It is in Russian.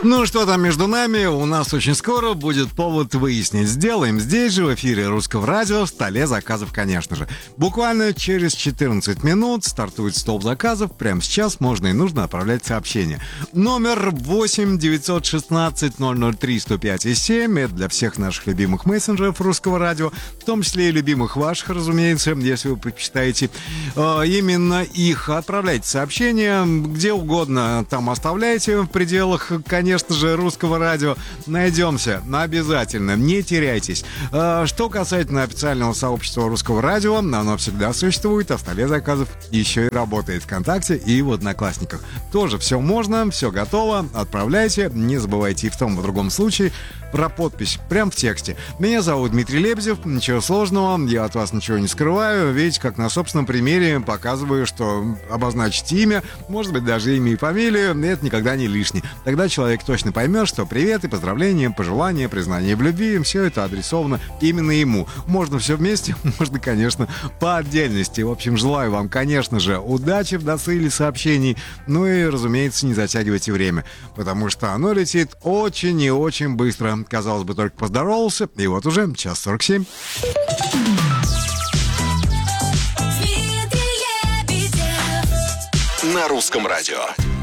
Ну что там между нами, у нас очень скоро будет повод выяснить. Сделаем здесь же в эфире Русского радио в столе заказов, конечно же. Буквально через 14 минут стартует стол заказов. Прямо сейчас можно и нужно отправлять сообщение. Номер 8 916 003 105 и 7. Это для всех наших любимых мессенджеров Русского радио, в том числе и любимых ваших, разумеется, если вы предпочитаете именно их. Отправляйте сообщения где угодно, там оставляйте в пределах, конечно же, Русского радио. Найдемся обязательно, не теряйтесь. Что касательно официального сообщества Русского радио, оно всегда существует, а в столе заказов еще и работает ВКонтакте и в Одноклассниках. Тоже все можно, все готово, отправляйте. Не забывайте и в том и в другом случае про подпись, прям в тексте. Меня зовут Дмитрий Лебедев, ничего сложного, я от вас ничего не скрываю, видите, как на собственном примере показываю, что обозначить имя, может быть, даже имя и фамилию, это никогда не лишнее. Тогда человек точно поймет, что привет и поздравления, пожелания, признание в любви, все это адресовано именно ему. Можно все вместе, можно, конечно, по отдельности. В общем, желаю вам, конечно же, удачи в досыле сообщений, ну и, разумеется, не затягивайте время, потому что оно летит очень и очень быстро. Казалось бы, только поздоровался, и вот уже 1:47. На Русском радио.